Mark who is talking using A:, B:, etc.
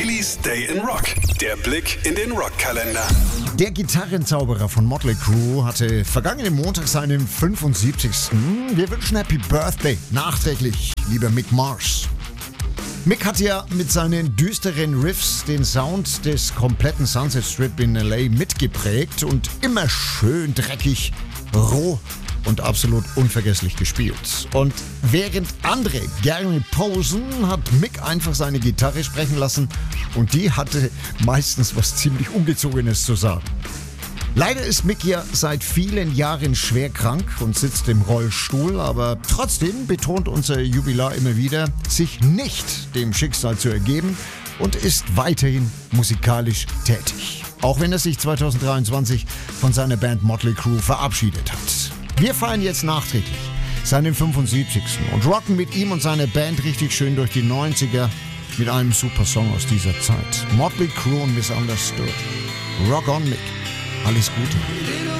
A: Billys Day in Rock. Der Blick in den Rockkalender.
B: Der Gitarrenzauberer von Motley Crue hatte vergangenen Montag seinen 75. Wir wünschen Happy Birthday nachträglich, lieber Mick Mars. Mick hat ja mit seinen düsteren Riffs den Sound des kompletten Sunset Strip in LA mitgeprägt und immer schön dreckig, roh und absolut unvergesslich gespielt. Und während andere gerne posen, hat Mick einfach seine Gitarre sprechen lassen und die hatte meistens was ziemlich Ungezogenes zu sagen. Leider ist Mick ja seit vielen Jahren schwer krank und sitzt im Rollstuhl, aber trotzdem betont unser Jubilar immer wieder, sich nicht dem Schicksal zu ergeben und ist weiterhin musikalisch tätig. Auch wenn er sich 2023 von seiner Band Motley Crue verabschiedet hat. Wir feiern jetzt nachträglich seinen 75. und rocken mit ihm und seiner Band richtig schön durch die 90er mit einem super Song aus dieser Zeit. Motley Crue und Misunderstood. Rock on, Mick. Alles Gute.